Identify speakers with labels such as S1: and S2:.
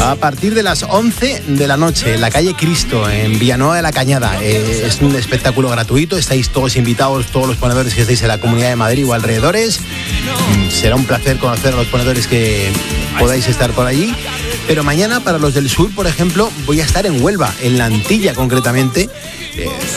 S1: a partir de las 11 de la noche en la calle Cristo, en Villanueva de la Cañada. Es un espectáculo gratuito, estáis todos invitados, todos los ponedores que estáis en la Comunidad de Madrid o alrededores. Será un placer conocer a los ponedores que podáis estar por allí. Pero mañana, para los del sur, por ejemplo, voy a estar en Huelva, en La Antilla concretamente.